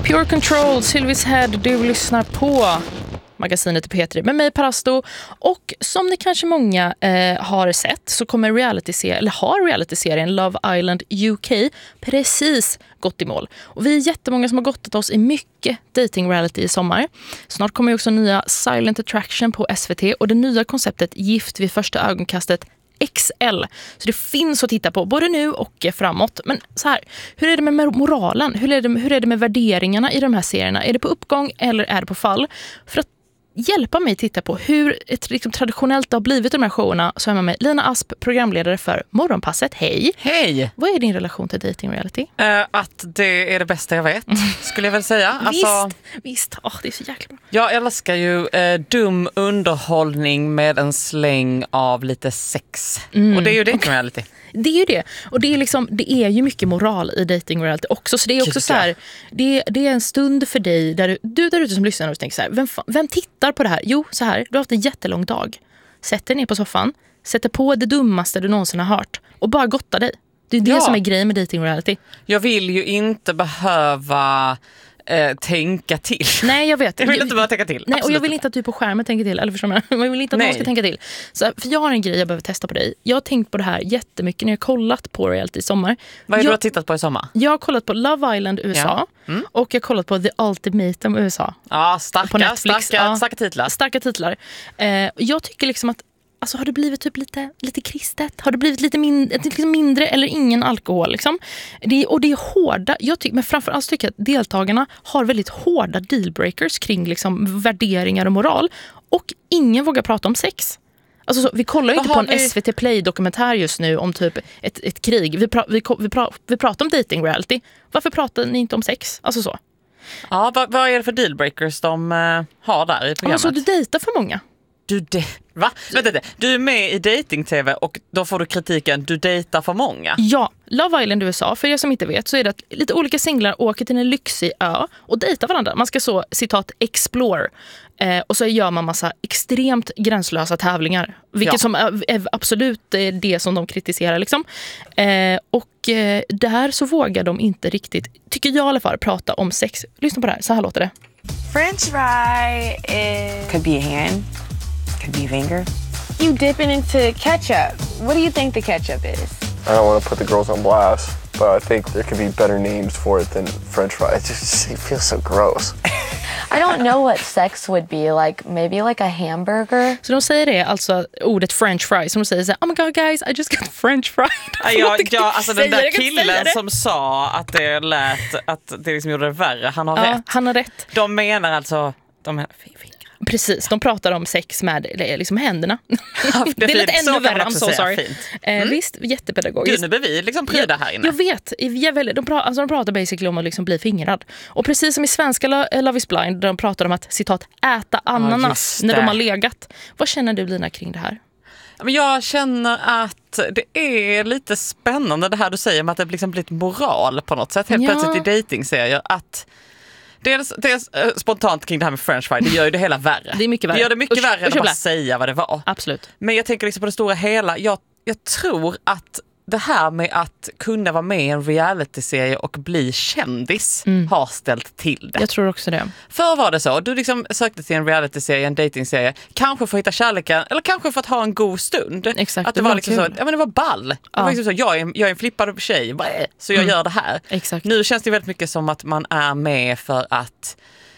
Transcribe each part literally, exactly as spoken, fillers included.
Pure Control, Sylvis Head, du lyssnar på magasinet i P tre med mig Parasto, och som ni kanske många eh, har sett så kommer reality-serien, eller har reality-serien Love Island U K precis gått i mål. Och vi är jättemånga som har gottat oss i mycket dating-reality i sommar. Snart kommer ju också nya Silent Attraction på S V T och det nya konceptet Gift vid första ögonkastet X L. Så det finns att titta på både nu och framåt. Men så här, hur är det med moralen? Hur är det, hur är det med värderingarna i de här serierna? Är det på uppgång eller är det på fall? För att hjälpa mig titta på hur ett liksom, traditionellt har blivit de här showerna, så är man med Lina Asp, programledare för Morgonpasset. Hej! Hej! Vad är din relation till dating reality? Uh, att det är det bästa jag vet, skulle jag väl säga. Alltså, visst, visst. Oh, det är så jäkla bra. Jag älskar ju uh, dum underhållning med en släng av lite sex. Mm. Och det är ju dating reality. Det är ju det. Och det är, liksom, det är ju mycket moral i dating reality också. Så det är också Gud, så här, det, det är en stund för dig där du, du där ute som lyssnar och tänker så här, vem, vem tittar på det här? Jo, så här, du har haft en jättelång dag. Sätt dig ner på soffan, sätter på det dummaste du någonsin har hört och bara gotta dig. Det är det ja. som är grejen med dating reality. Jag vill ju inte behöva eh, tänka till. Nej, jag vet. Jag vill inte bara tänka till. Nej, och jag vill inte att du på skärmen tänker till. Eller förstår man? Jag vill inte att Nej. någon ska tänka till. Så, för jag har en grej jag behöver testa på dig. Jag har tänkt på det här jättemycket när jag har kollat på reality i sommar. Vad är det jag, du har tittat på i sommar? Jag har kollat på Love Island U S A. Ja. Mm. Och jag har kollat på The Ultimatum U S A. Ja, starka, på Netflix. Starka, ja, starka titlar. Starka titlar. Eh, jag tycker liksom att alltså, har det blivit typ lite, lite kristet? Har det blivit lite mindre, liksom mindre eller ingen alkohol? Liksom? Det är, och det är hårda, jag tycker, men framförallt tycker jag att deltagarna har väldigt hårda dealbreakers kring liksom, värderingar och moral. Och ingen vågar prata om sex. Alltså, så, vi kollar ju inte på en vi... S V T Play-dokumentär just nu om typ ett, ett krig. Vi, pra, vi, vi, pra, vi pratar om dating reality. Varför pratar ni inte om sex? Alltså så. Ja, vad, vad är det för dealbreakers de uh, har där i programmet? Alltså, du dejtar för många. Du, de- Va? Vänta, vänta. Du är med i dating-tv och då får du kritiken, du dejtar för många. Ja, Love Island U S A, för er som inte vet så är det att lite olika singlar åker till en lyxig ö och dejtar varandra. Man ska så, citat, explore. Eh, och så gör man massa extremt gränslösa tävlingar. Vilket ja. som är, är absolut det som de kritiserar. Liksom. Eh, och eh, där så vågar de inte riktigt, tycker jag i alla fall, prata om sex. Lyssna på det här, så här låter det. French fry is... Could be a hand. Could be vinegar. You dip it into ketchup. What do you think the ketchup is? I don't want to put the girls on blast, but I think there could be better names for it than French fries. It just it feels so gross. I don't know what sex would be like. Maybe like a hamburger. Så de säger det, alltså ordet French fries. Som de säger så här, oh my god guys, I just got French fried. Ja, ja, ja, alltså den där killen som sa att det lät, att det liksom gjorde det värre, han har ja, rätt. Han har rätt. De menar alltså, de menar fingrar. Precis, de pratar om sex med liksom händerna. Ja, det, det är lite ännu värre, I'm so sorry. Mm. Eh, visst, jättepedagogiskt. Gud, nu blir vi liksom pryda här inne. Jag vet, jag väldigt, de, pratar, alltså de pratar basically om att liksom bli fingrad. Och precis som i svenska Love is Blind, där de pratar om att, citat, äta ananas ja, när de har legat. Vad känner du, Lina, kring det här? Men jag känner att det är lite spännande det här du säger med att det liksom blivit moral på något sätt. Helt ja. plötsligt i dejtingserier att Dels, dels äh, spontant kring det här med french fry, det gör ju det hela värre. Det är mycket värre. Det gör det mycket usch, värre usch, än att bara säga vad det var. Absolut. Men jag tänker liksom på det stora hela. Jag, jag tror att det här med att kunna vara med i en reality-serie och bli kändis mm. har ställt till det. Jag tror också det. För var det så? Du liksom sökte till en reality-serie, en dating-serie, kanske för att hitta kärleken eller kanske för att ha en god stund. Exakt. Att det, det var, var liksom så, ja men det var ball. Ja. Det var liksom så, jag är, jag är en flippad tjej, så jag mm. gör det här. Exakt. Nu känns det väldigt mycket som att man är med för att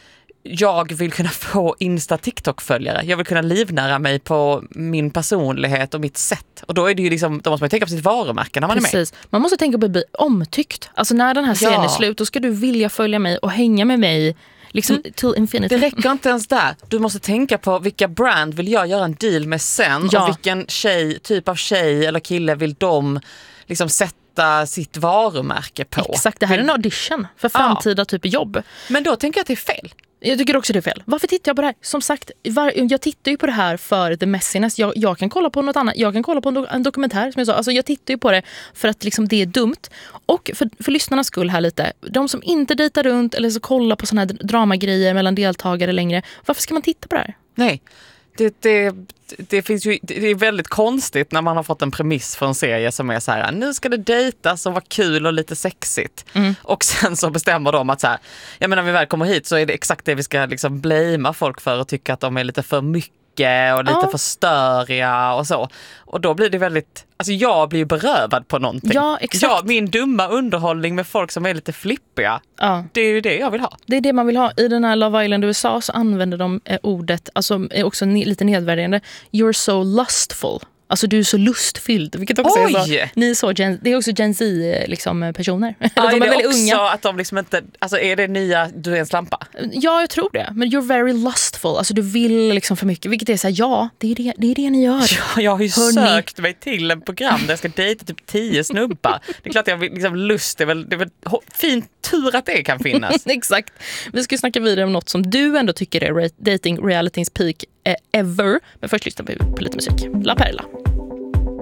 jag vill kunna få Insta-TikTok-följare. Jag vill kunna livnära mig på min personlighet och mitt sätt. Och då är det ju liksom, då måste man tänka på sitt varumärke när man Precis. är med. Man måste tänka på att bli omtyckt. Alltså när den här serien ja. är slut, då ska du vilja följa mig och hänga med mig liksom mm. till infinity. Det räcker inte ens där. Du måste tänka på vilka brand vill jag göra en deal med sen ja. och vilken tjej, typ av tjej eller kille vill de liksom sätta sitt varumärke på. Exakt, det här är en audition för framtida ja. typ jobb. Men då tänker jag att det är fel. Jag tycker också det är fel. Varför tittar jag på det här? Som sagt, var, jag tittar ju på det här för the messiness. Jag, jag kan kolla på något annat. Jag kan kolla på en, do, en dokumentär som jag sa. Alltså jag tittar ju på det för att liksom det är dumt. Och för, för lyssnarnas skull här lite. De som inte dejtar runt eller så kollar på såna här dramagrejer mellan deltagare längre. Varför ska man titta på det här? Nej. Det, det, det, finns ju, det är väldigt konstigt när man har fått en premiss för en serie som är så här, nu ska det dejtas och vara kul och lite sexigt. Mm. Och sen så bestämmer de att så här, jag menar, när vi väl kommer hit så är det exakt det vi ska liksom blamea folk för och tycka att de är lite för mycket och lite ja. för störiga och så. Och då blir det väldigt, alltså jag blir ju berövad på någonting. Ja, exakt. Ja, min dumma underhållning med folk som är lite flippiga. Ja. Det är ju det jag vill ha. Det är det man vill ha. I den här Love Island U S A så använder de eh, ordet, alltså är också ne- lite nedvärderande. You're so lustful. Alltså du är så lustfylld, vilket också Oj! är så, ni är så gen, det är också Gen Z liksom, personer. Ja, de är, är det väldigt också unga. att de liksom inte, alltså är det nya du är en slampa? Ja, jag tror det. Men you're very lustful. Alltså du vill liksom för mycket, vilket är så här, ja, det är det, det är det ni gör. Ja, jag har ju Hörrni. sökt mig till en program där jag ska dejta typ tio snubbar. Det är klart jag vill, liksom lust, det är väl, det är väl fint tur att det kan finnas. Exakt. Vi ska snacka vidare om något som du ändå tycker är dating realityns peak eh, ever. Men först lyssnar vi på lite musik. La Perla.